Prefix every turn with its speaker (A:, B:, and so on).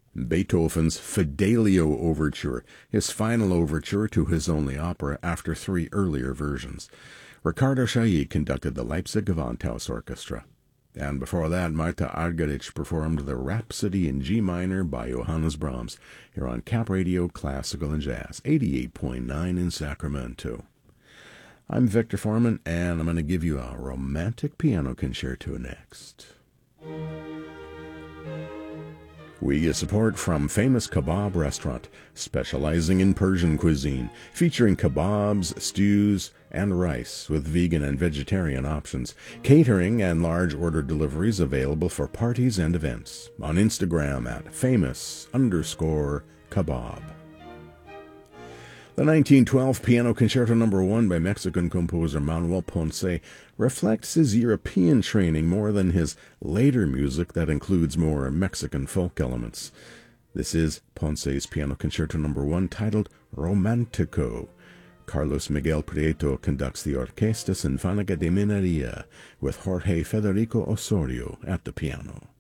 A: Beethoven's Fidelio Overture, his final overture to his only opera after 3 earlier versions. Ricardo Chailly conducted the Leipzig Gewandhaus Orchestra. And before that, Marta Argerich performed the Rhapsody in G minor by Johannes Brahms, here on Cap Radio Classical and Jazz, 88.9 in Sacramento. I'm Victor Foreman, and I'm going to give you a romantic piano concerto next. We get support from Famous Kebab Restaurant, specializing in Persian cuisine, featuring kebabs, stews, and rice with vegan and vegetarian options. Catering and large order deliveries available for parties and events. On Instagram at famous_kebab. The 1912 Piano Concerto No. 1 by Mexican composer Manuel Ponce reflects his European training more than his later music that includes more Mexican folk elements. This is Ponce's Piano Concerto No. 1 titled Romantico. Carlos Miguel Prieto conducts the Orquesta Sinfónica de Minería with Jorge Federico Osorio at the piano.